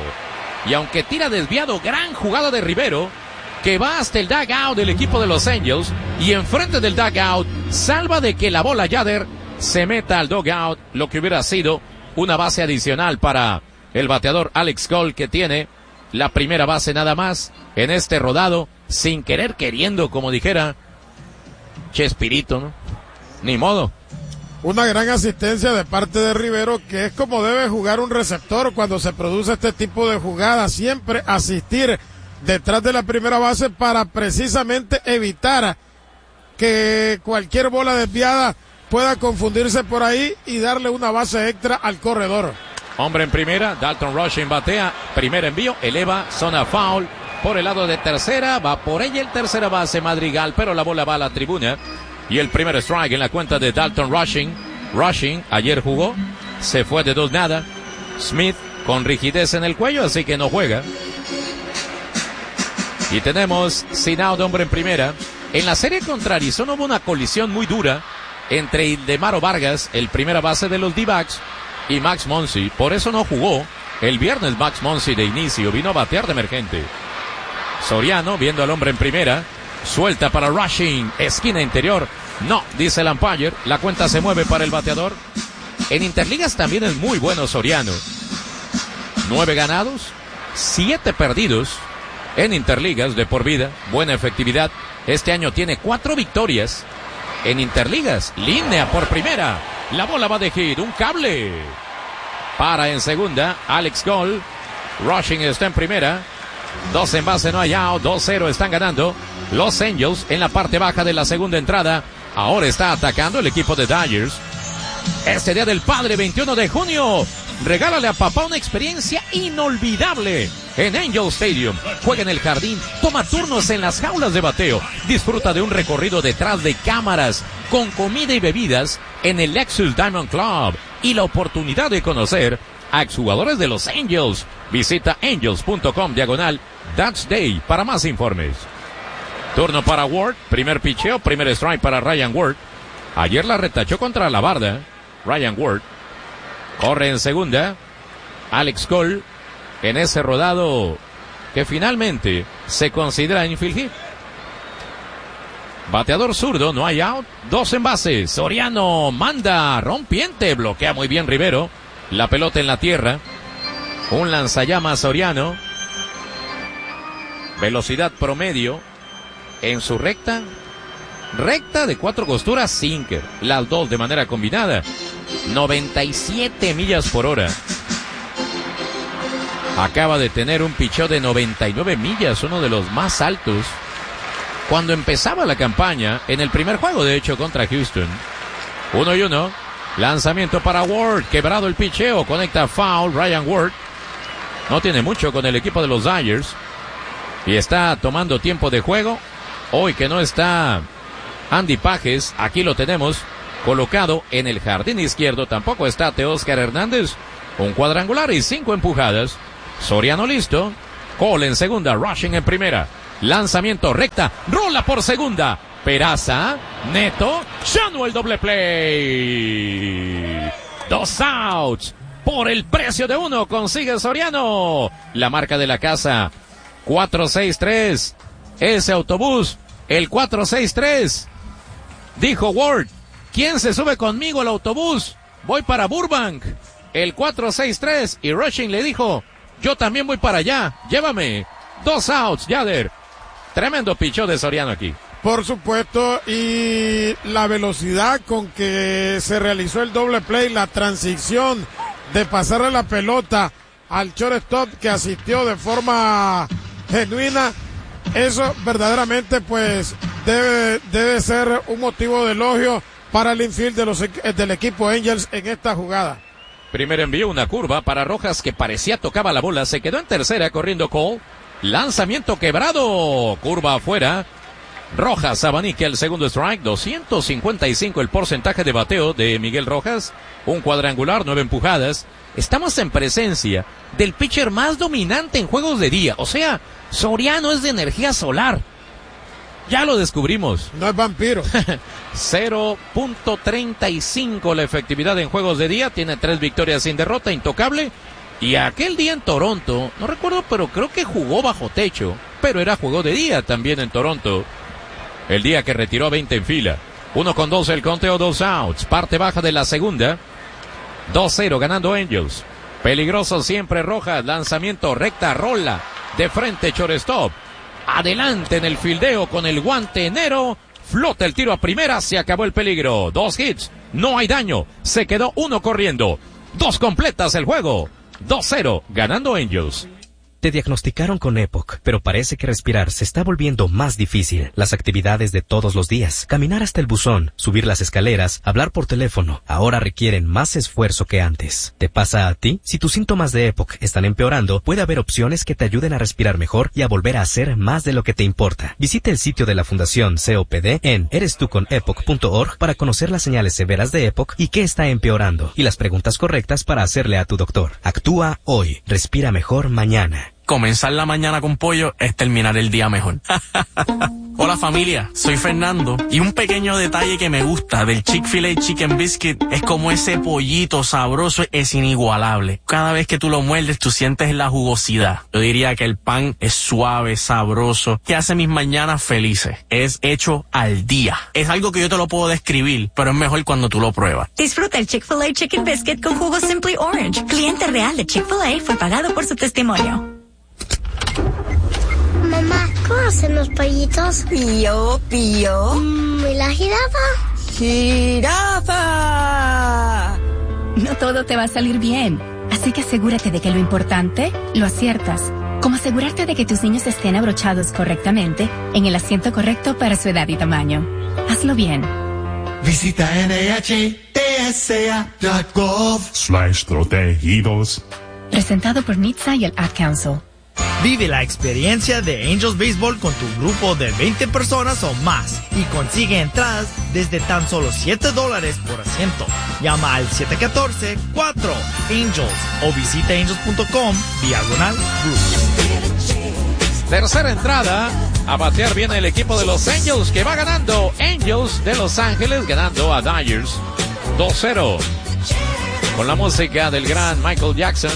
Y aunque tira desviado, gran jugada de Rivero, que va hasta el dugout del equipo de los Angels. Y enfrente del dugout, salva de que la bola Yader se meta al dugout, lo que hubiera sido una base adicional para el bateador Alex Cole, que tiene la primera base nada más en este rodado, sin querer, queriendo, como dijera Chespirito, ¿no? Ni modo. Una gran asistencia de parte de Rivero, que es como debe jugar un receptor cuando se produce este tipo de jugada. Siempre asistir detrás de la primera base para precisamente evitar que cualquier bola desviada pueda confundirse por ahí y darle una base extra al corredor. Hombre en primera, Dalton Rushing batea, primer envío, eleva, zona foul. Por el lado de tercera, va por ella el tercera base Madrigal, pero la bola va a la tribuna. Y el primer strike en la cuenta de Dalton Rushing. Rushing ayer jugó, se fue de dos nada. Smith con rigidez en el cuello, así que no juega. Y tenemos sin out, hombre en primera. En la serie contra Arizona hubo una colisión muy dura entre Ildemaro Vargas, el primera base de los D-backs, y Max Muncy. Por eso no jugó el viernes Max Muncy de inicio, vino a batear de emergente. Soriano, viendo al hombre en primera, suelta para Rushing, esquina interior. No, dice el umpire, la cuenta se mueve para el bateador. En Interligas también es muy bueno Soriano. Nueve ganados, siete perdidos en Interligas de por vida, buena efectividad. Este año tiene cuatro victorias en Interligas. Línea por primera, la bola va de hit, un cable. Para en segunda, Alex Cole. Rushing está en primera. Dos en base, no hay out, dos cero están ganando los Angels en la parte baja de la segunda entrada. Ahora está atacando el equipo de Dodgers. Este día del padre, veintiuno de junio, regálale a papá una experiencia inolvidable en Angel Stadium. Juega en el jardín, toma turnos en las jaulas de bateo, disfruta de un recorrido detrás de cámaras, con comida y bebidas en el Lexus Diamond Club y la oportunidad de conocer a exjugadores de los Angels. Visita angels.com diagonal Dodge Day para más informes. Turno para Ward, primer picheo, primer strike para Ryan Ward. Ayer la retachó contra la barda, Ryan Ward. Corre en segunda, Alex Cole, en ese rodado que finalmente se considera infield hit. Bateador zurdo, no hay out, dos en base. Soriano manda, rompiente, bloquea muy bien Rivero. La pelota en la tierra. Un lanzallamas Soriano. Velocidad promedio en su recta. Recta de cuatro costuras, sinker. Las dos de manera combinada. noventa y siete millas por hora. Acaba de tener un picheo de noventa y nueve millas, uno de los más altos. Cuando empezaba la campaña, en el primer juego de hecho contra Houston. Uno y uno. Lanzamiento para Ward, quebrado el picheo, conecta foul, Ryan Ward. No tiene mucho con el equipo de los Dodgers. Y está tomando tiempo de juego. Hoy que no está Andy Pages, aquí lo tenemos colocado en el jardín izquierdo. Tampoco está Teóscar Hernández. Un cuadrangular y cinco empujadas. Soriano listo. Cole en segunda, Rushing en primera. Lanzamiento recta, rola por segunda. Peraza, Neto, Shanu el doble play. Dos outs. Por el precio de uno consigue Soriano. La marca de la casa. cuatro seis tres. Ese autobús. El cuatro seis tres. Dijo Ward. ¿Quién se sube conmigo al autobús? Voy para Burbank. El cuatro seis tres y Rushing le dijo, yo también voy para allá, llévame. Dos outs, Yader. Tremendo pichó de Soriano aquí. Por supuesto, y la velocidad con que se realizó el doble play, la transición de pasarle la pelota al shortstop que asistió de forma genuina, eso verdaderamente pues debe, debe ser un motivo de elogio para el infield de los, del equipo Angels en esta jugada. Primer envío, una curva para Rojas que parecía tocaba la bola, se quedó en tercera corriendo Cole. Lanzamiento quebrado, curva afuera. Rojas abanica el segundo strike, doscientos cincuenta y cinco el porcentaje de bateo de Miguel Rojas. Un cuadrangular, nueve empujadas. Estamos en presencia del pitcher más dominante en juegos de día. O sea, Soriano es de energía solar. Ya lo descubrimos. No es vampiro. cero punto treinta y cinco la efectividad en juegos de día. Tiene tres victorias sin derrota, intocable. Y aquel día en Toronto, no recuerdo, pero creo que jugó bajo techo. Pero era juego de día también en Toronto. El día que retiró a veinte en fila. Uno con dos el conteo, dos outs. Parte baja de la segunda. dos cero ganando Angels. Peligroso siempre Rojas. Lanzamiento recta, rola. De frente shortstop. Adelante en el fildeo con el guante enero. Flota el tiro a primera. Se acabó el peligro. Dos hits. No hay daño. Se quedó uno corriendo. Dos completas el juego. dos cero ganando Angels. Te diagnosticaron con E P O C, pero parece que respirar se está volviendo más difícil. Las actividades de todos los días, caminar hasta el buzón, subir las escaleras, hablar por teléfono, ahora requieren más esfuerzo que antes. ¿Te pasa a ti? Si tus síntomas de E P O C están empeorando, puede haber opciones que te ayuden a respirar mejor y a volver a hacer más de lo que te importa. Visita el sitio de la Fundación C O P D en eres tú con epoc punto org para conocer las señales severas de E P O C y qué está empeorando, y las preguntas correctas para hacerle a tu doctor. Actúa hoy. Respira mejor mañana. Comenzar la mañana con pollo es terminar el día mejor. Hola familia, soy Fernando y un pequeño detalle que me gusta del Chick-fil-A Chicken Biscuit es como ese pollito sabroso es inigualable. Cada vez que tú lo muerdes tú sientes la jugosidad. Yo diría que el pan es suave, sabroso, que hace mis mañanas felices. Es hecho al día. Es algo que yo te lo puedo describir, pero es mejor cuando tú lo pruebas. Disfruta el Chick-fil-A Chicken Biscuit con jugo Simply Orange. Cliente real de Chick-fil-A fue pagado por su testimonio. Mamá, ¿cómo hacen los pollitos? Pío, pío. Mm, ¿Y la jirafa? ¡Jirafa! No todo te va a salir bien, así que asegúrate de que lo importante lo aciertas. Como asegurarte de que tus niños estén abrochados correctamente en el asiento correcto para su edad y tamaño. Hazlo bien. Visita N H T S A punto gov slash protegidos. Presentado por N H T S A y el Ad Council. Vive la experiencia de Angels Baseball con tu grupo de veinte personas o más y consigue entradas desde tan solo siete dólares por asiento. Llama al siete uno cuatro, cuatro Angels o visita angels punto com diagonal groups. Tercera entrada, a batear viene el equipo de los Angels que va ganando. Angels de Los Ángeles ganando a Dodgers dos cero. Con la música del gran Michael Jackson,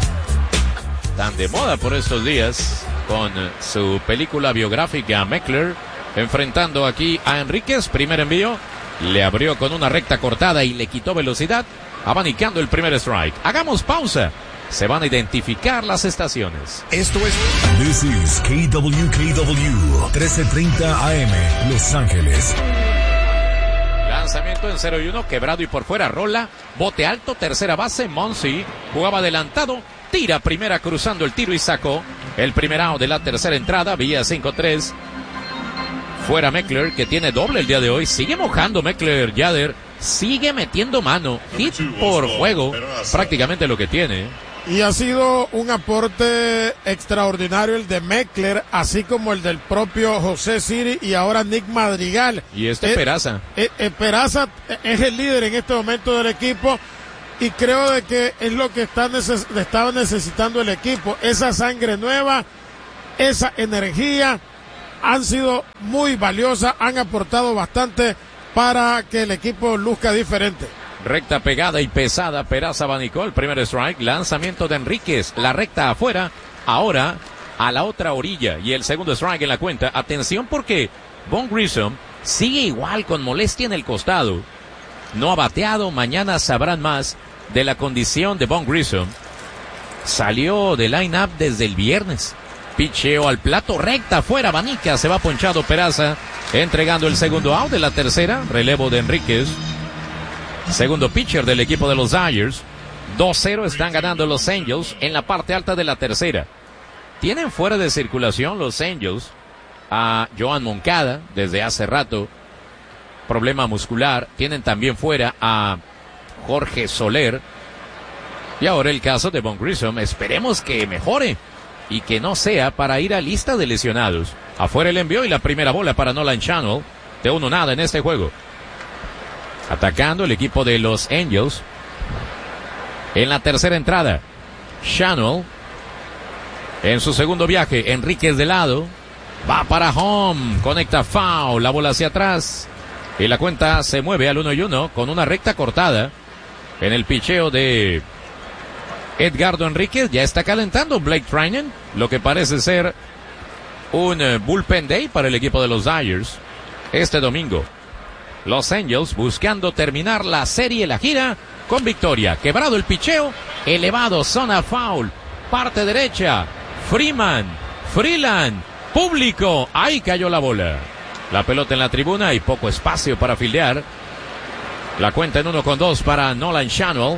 tan de moda por estos días, con su película biográfica Meckler, enfrentando aquí a Enríquez. Primer envío, le abrió con una recta cortada y le quitó velocidad, abanicando el primer strike. Hagamos pausa, se van a identificar las estaciones. Esto es This is K W K W trece treinta A M Los Ángeles. Lanzamiento en cero y uno, quebrado y por fuera, rola, bote alto, tercera base, Monsi, jugaba adelantado, tira primera cruzando el tiro y sacó el primer out de la tercera entrada, vía cinco tres. Fuera Meckler, que tiene doble el día de hoy, sigue mojando Meckler, Yader, sigue metiendo mano, hit por juego, prácticamente lo que tiene. Y ha sido un aporte extraordinario el de Meckler, así como el del propio José Siri y ahora Nick Madrigal. Y este eh, Peraza. Eh, eh, Peraza es el líder en este momento del equipo y creo de que es lo que está neces- estaba necesitando el equipo. Esa sangre nueva, esa energía, han sido muy valiosas, han aportado bastante para que el equipo luzca diferente. Recta pegada y pesada, Peraza abanicó el primer strike, lanzamiento de Enríquez, la recta afuera, ahora a la otra orilla y el segundo strike en la cuenta. Atención porque Von Grissom sigue igual con molestia en el costado. no ha bateado. Mañana sabrán más de la condición de Vaughn Grissom. Salió de line-up desde el viernes. Picheo al plato, recta, fuera, abanica, se va ponchado Peraza, entregando el segundo out de la tercera, relevo de Enríquez. Segundo pitcher del equipo de los Dodgers. dos cero están ganando los Angels en la parte alta de la tercera. Tienen fuera de circulación los Angels a Joan Moncada desde hace rato, problema muscular. Tienen también fuera a Jorge Soler. Y ahora el caso de Vaughn Grissom, esperemos que mejore y que no sea para ir a lista de lesionados. Afuera el envío y la primera bola para Nolan Schanuel, de uno nada en este juego. Atacando el equipo de los Angels en la tercera entrada. Schanuel en su segundo viaje, Enríquez de lado, va para home, conecta foul, la bola hacia atrás y la cuenta se mueve al uno y uno con una recta cortada en el picheo de Edgardo Enríquez. Ya está calentando Blake Treinen, lo que parece ser un uh, bullpen day para el equipo de los Dodgers este domingo. Los Angels buscando terminar la serie, la gira con victoria. Quebrado el picheo, elevado, zona foul, parte derecha, Freeman, Freeland, público, ahí cayó la bola. La pelota en la tribuna y poco espacio para fildear. La cuenta en uno con dos para Nolan Schanuel.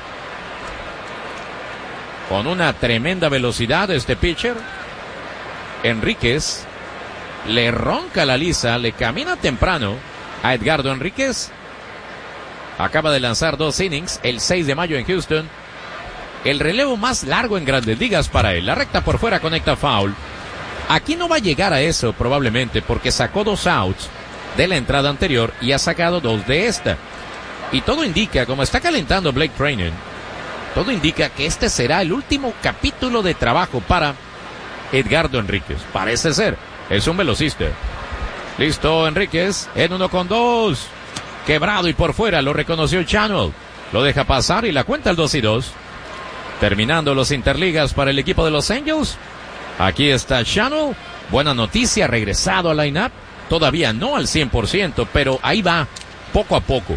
Con una tremenda velocidad este pitcher. Enríquez le ronca la lisa, le camina temprano a Edgardo Enríquez. Acaba de lanzar dos innings el seis de mayo en Houston. El relevo más largo en Grandes Ligas para él. La recta por fuera conecta foul. Aquí no va a llegar a eso probablemente porque sacó dos outs de la entrada anterior y ha sacado dos de esta. Y todo indica, como está calentando Blake Treinen, todo indica que este será el último capítulo de trabajo para Edgardo Enríquez. Parece ser. Es un velocista. Listo Enríquez en uno con dos. Quebrado y por fuera, lo reconoció Schanuel. Lo deja pasar y la cuenta el dos y dos. Terminando los interligas para el equipo de los Angels. Aquí está Schanuel. Buena noticia, regresado al line-up. Todavía no al cien por ciento, pero ahí va, poco a poco.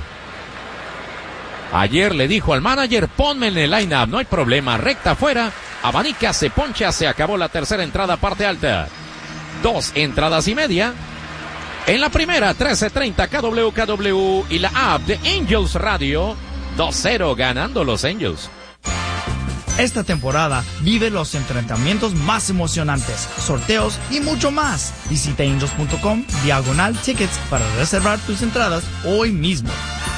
Ayer le dijo al manager, ponme en el line-up, no hay problema. Recta afuera, abanica, se poncha, se acabó la tercera entrada, parte alta. Dos entradas y media. En la primera, trece treinta K W K W y la app de Angels Radio. dos cero ganando los Angels. Esta temporada vive los entrenamientos más emocionantes, sorteos y mucho más. Visita angels punto com diagonal tickets para reservar tus entradas hoy mismo.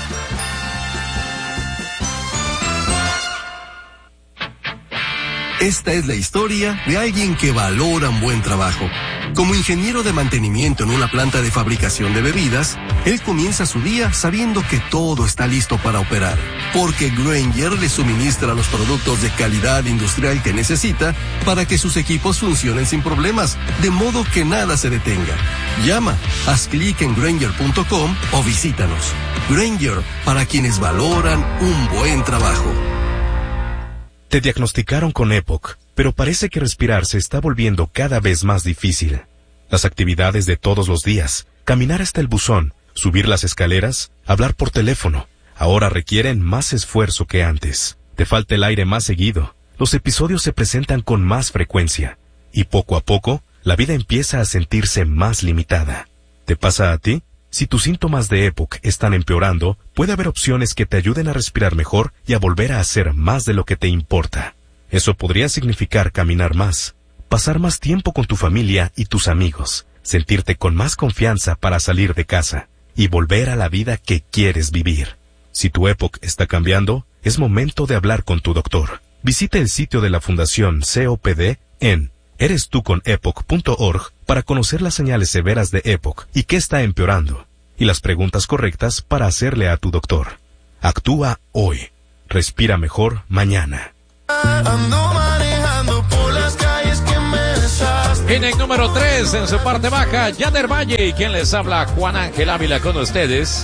Esta es la historia de alguien que valora un buen trabajo. Como ingeniero de mantenimiento en una planta de fabricación de bebidas, él comienza su día sabiendo que todo está listo para operar, porque Grainger le suministra los productos de calidad industrial que necesita para que sus equipos funcionen sin problemas, de modo que nada se detenga. Llama, haz clic en Grainger punto com o visítanos. Grainger, para quienes valoran un buen trabajo. Te diagnosticaron con EPOC, pero parece que respirar se está volviendo cada vez más difícil. Las actividades de todos los días, caminar hasta el buzón, subir las escaleras, hablar por teléfono, ahora requieren más esfuerzo que antes. Te falta el aire más seguido, los episodios se presentan con más frecuencia, y poco a poco, la vida empieza a sentirse más limitada. ¿Te pasa a ti? Si tus síntomas de EPOC están empeorando, puede haber opciones que te ayuden a respirar mejor y a volver a hacer más de lo que te importa. Eso podría significar caminar más, pasar más tiempo con tu familia y tus amigos, sentirte con más confianza para salir de casa y volver a la vida que quieres vivir. Si tu EPOC está cambiando, es momento de hablar con tu doctor. Visita el sitio de la Fundación C O P D en eres tú con epoc punto org para conocer las señales severas de EPOC y qué está empeorando, y las preguntas correctas para hacerle a tu doctor. Actúa hoy. Respira mejor mañana. Ando manejando por las calles que me desastre. En el número tres, en su parte baja, Yader Valle, y quien les habla, Juan Ángel Ávila con ustedes.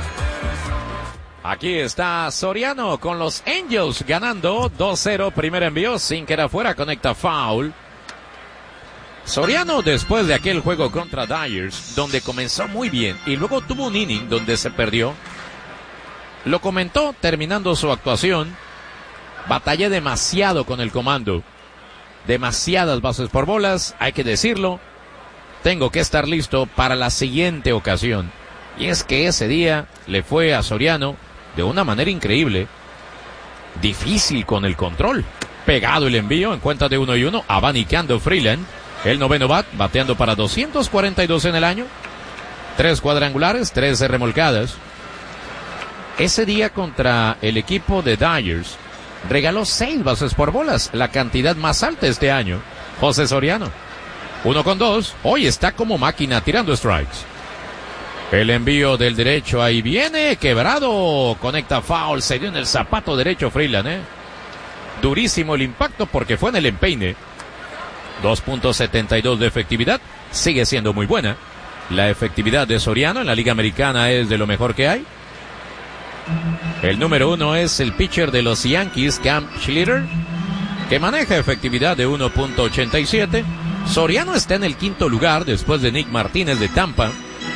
Aquí está Soriano con los Angels ganando dos cero, primer envío, sin que era fuera, conecta foul. Soriano, después de aquel juego contra Dodgers, donde comenzó muy bien y luego tuvo un inning donde se perdió, Lo comentó terminando su actuación. Batallé demasiado con el comando. Demasiadas bases por bolas, hay que decirlo. Tengo que estar listo para la siguiente ocasión. Y es que ese día le fue a Soriano de una manera increíble. Difícil con el control. Pegado el envío en cuenta de uno y uno. Abanicando Freeland. El noveno bat, bateando para doscientos cuarenta y dos en el año. Tres cuadrangulares, tres remolcadas. Ese día contra el equipo de Dodgers regaló seis bases por bolas, la cantidad más alta este año. José Soriano. Uno con dos. Hoy está como máquina tirando strikes. El envío del derecho, ahí viene, quebrado. Conecta foul, se dio en el zapato derecho Freeland, ¿eh? Durísimo el impacto porque fue en el empeine. dos punto setenta y dos de efectividad. Sigue siendo muy buena. La efectividad de Soriano en la Liga Americana es de lo mejor que hay. El número uno es el pitcher de los Yankees, Cam Schlitter, que maneja efectividad de uno punto ochenta y siete. Soriano está en el quinto lugar después de Nick Martínez de Tampa.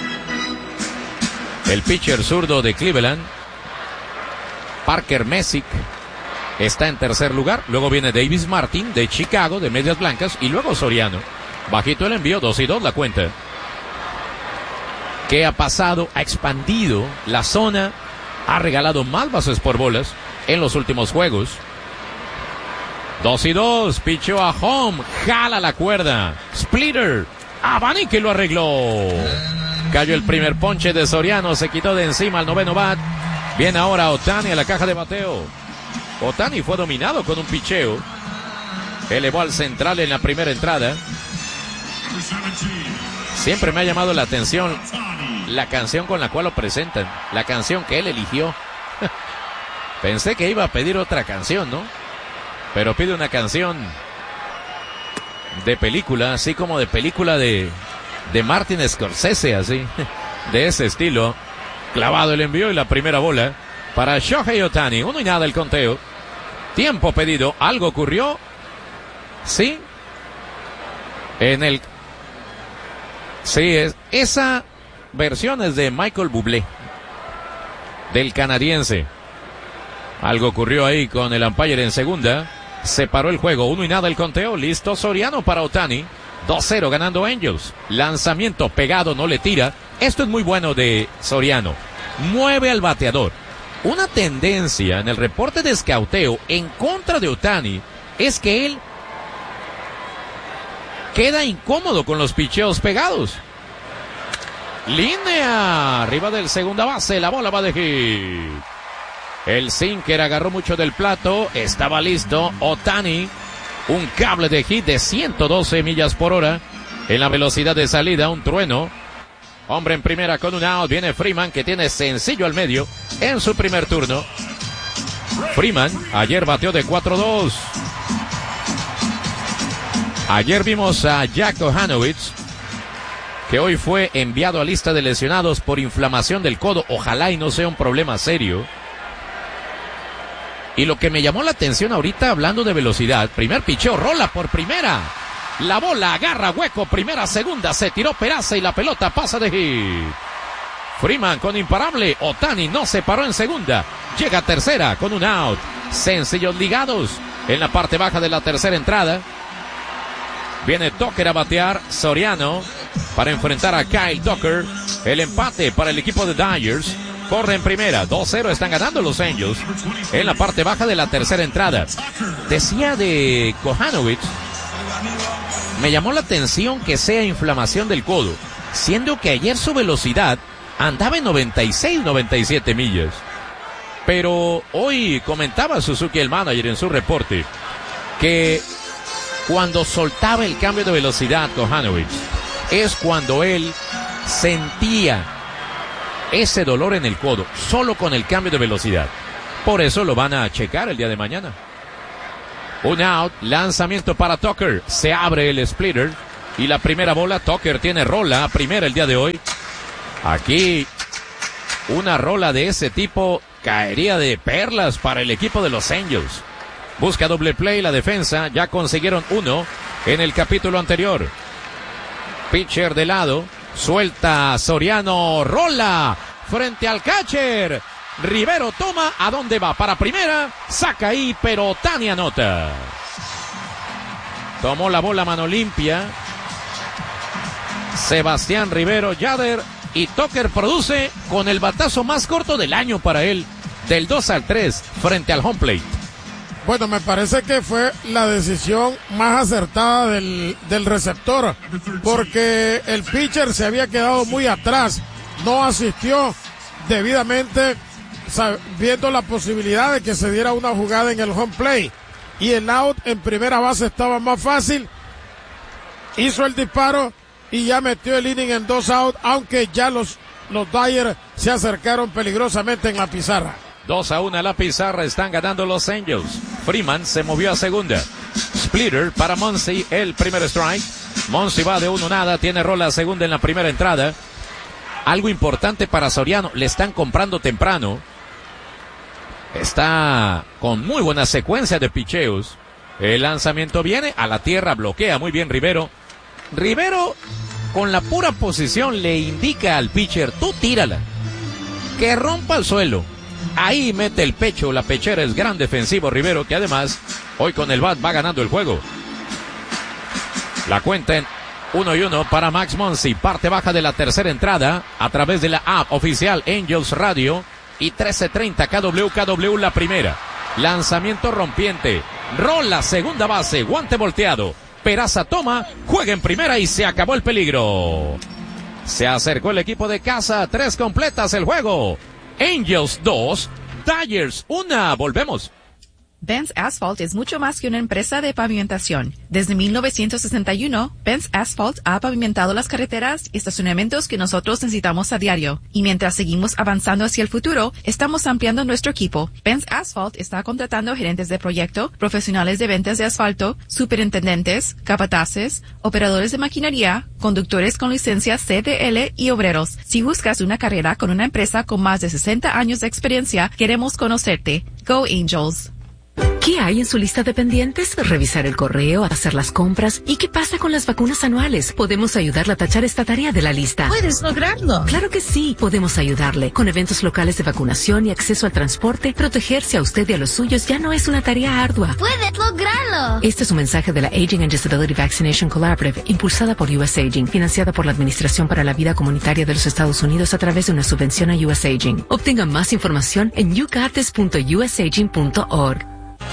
El pitcher zurdo de Cleveland, Parker Messick, está en tercer lugar. Luego viene Davis Martin de Chicago, de Medias Blancas, y luego Soriano. Bajito el envío, dos y dos la cuenta. ¿Qué ha pasado? Ha expandido la zona, ha regalado más bases por bolas en los últimos juegos. Dos y dos, pichó a home, jala la cuerda. Splitter, Abani que lo arregló. Cayó el primer ponche de Soriano, se quitó de encima al noveno bat. Viene ahora Ohtani a la caja de bateo. Ohtani fue dominado con un picheo. Elevó al central en la primera entrada. Siempre me ha llamado la atención la canción con la cual lo presentan. La canción que él eligió. Pensé que iba a pedir otra canción, ¿no? Pero pide una canción de película, así como de película de, de Martin Scorsese, así. De ese estilo. Clavado el envío y la primera bola para Shohei Ohtani. Uno y nada el conteo. Tiempo pedido. ¿Algo ocurrió? Sí. En el... Sí, es... esa versión es de Michael Bublé, del canadiense. Algo ocurrió ahí con el umpire en segunda. Se paró el juego. Uno y nada el conteo. Listo Soriano para Ohtani. dos cero ganando Angels. Lanzamiento pegado, no le tira. Esto es muy bueno de Soriano. Mueve al bateador. Una tendencia en el reporte de escauteo en contra de Ohtani es que él queda incómodo con los picheos pegados. Línea arriba del segunda base. La bola va de hit. El sinker agarró mucho del plato. Estaba listo Ohtani. Un cable de hit de ciento doce millas por hora. En la velocidad de salida, un trueno. Hombre en primera con un out. Viene Freeman, que tiene sencillo al medio en su primer turno. Freeman ayer bateó de cuatro dos. Ayer vimos a Jack Kohanowitz, que hoy fue enviado a lista de lesionados por inflamación del codo. Ojalá y no sea un problema serio. Y lo que me llamó la atención ahorita, hablando de velocidad, primer picheo, rola por primera. La bola agarra hueco, primera, segunda, se tiró Peraza y la pelota pasa de hit. Freeman con imparable. Ohtani no se paró en segunda. Llega a tercera con un out. Sencillos ligados en la parte baja de la tercera entrada. Viene Tucker a batear. Soriano para enfrentar a Kyle Tucker. El empate para el equipo de Dodgers. Corre en primera, dos cero, están ganando los Angels en la parte baja de la tercera entrada. Decía de Kohanowitz, me llamó la atención que sea inflamación del codo, siendo que ayer su velocidad andaba en noventa y seis, noventa y siete millas. Pero hoy comentaba Suzuki, el manager, en su reporte, que cuando soltaba el cambio de velocidad Kohanowitz, es cuando él sentía ese dolor en el codo, solo con el cambio de velocidad. Por eso lo van a checar el día de mañana. Un out, lanzamiento para Tucker. Se abre el splitter y la primera bola. Tucker tiene rola primera el día de hoy. Aquí una rola de ese tipo caería de perlas para el equipo de los Angels. Busca doble play la defensa. Ya consiguieron uno en el capítulo anterior. Pitcher de lado. Suelta Soriano, rola frente al catcher. Rivero toma, ¿a dónde va? Para primera, saca ahí, pero Otani anota. Tomó la bola mano limpia. Sebastián Rivero, Yader y Tucker produce con el batazo más corto del año para él, del dos al tres frente al home plate. Bueno, me parece que fue la decisión más acertada del, del receptor, porque el pitcher se había quedado muy atrás, no asistió debidamente, viendo la posibilidad de que se diera una jugada en el home plate, y el out en primera base estaba más fácil, hizo el disparo y ya metió el inning en dos out, aunque ya los, los Dyers se acercaron peligrosamente en la pizarra. dos a uno a la pizarra, están ganando los Angels. Freeman se movió a segunda. Splitter para Muncy, el primer strike. Muncy va de uno nada, tiene rola a segunda en la primera entrada. Algo importante para Soriano, le están comprando temprano. Está con muy buena secuencia de picheos. El lanzamiento viene a la tierra, bloquea muy bien Rivero. Rivero con la pura posición le indica al pitcher, tú tírala, que rompa el suelo. Ahí mete el pecho, la pechera es gran defensivo Rivero, que además hoy con el bat va ganando el juego. La cuenta en uno y uno para Max Muncy, parte baja de la tercera entrada a través de la app oficial Angels Radio y trece treinta K W K W la primera. Lanzamiento rompiente, rola segunda base, guante volteado. Peraza toma, juega en primera y se acabó el peligro. Se acercó el equipo de casa, tres completas el juego. Angels dos, Dyers una. Volvemos. Benz Asphalt es mucho más que una empresa de pavimentación. Desde mil novecientos sesenta y uno, Benz Asphalt ha pavimentado las carreteras y estacionamientos que nosotros necesitamos a diario. Y mientras seguimos avanzando hacia el futuro, estamos ampliando nuestro equipo. Benz Asphalt está contratando gerentes de proyecto, profesionales de ventas de asfalto, superintendentes, capataces, operadores de maquinaria, conductores con licencia C D L y obreros. Si buscas una carrera con una empresa con más de sesenta años de experiencia, queremos conocerte. Go Angels. ¿Qué hay en su lista de pendientes? Revisar el correo, hacer las compras. ¿Y qué pasa con las vacunas anuales? Podemos ayudarle a tachar esta tarea de la lista. ¿Puedes lograrlo? Claro que sí. Podemos ayudarle. Con eventos locales de vacunación y acceso al transporte, protegerse a usted y a los suyos ya no es una tarea ardua. ¡Puedes lograrlo! Este es un mensaje de la Aging and Disability Vaccination Collaborative, impulsada por U S Aging, financiada por la Administración para la Vida Comunitaria de los Estados Unidos a través de una subvención a U S Aging. Obtenga más información en you got this punto u s aging punto org.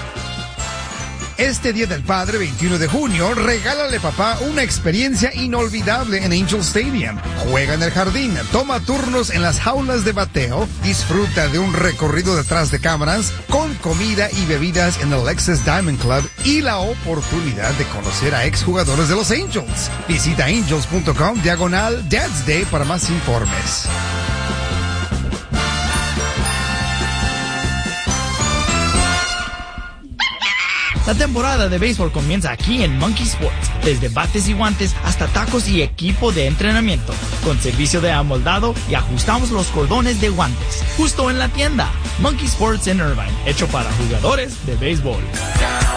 Este Día del Padre, veintiuno de junio, regálale papá una experiencia inolvidable en Angel Stadium. Juega en el jardín, toma turnos en las jaulas de bateo, disfruta de un recorrido detrás de cámaras, con comida y bebidas en el Lexus Diamond Club y la oportunidad de conocer a exjugadores de los Angels. Visita angels punto com diagonal Dad's Day para más informes. La temporada de béisbol comienza aquí en Monkey Sports, desde bates y guantes hasta tacos y equipo de entrenamiento, con servicio de amoldado y ajustamos los cordones de guantes, justo en la tienda. Monkey Sports en Irvine, hecho para jugadores de béisbol.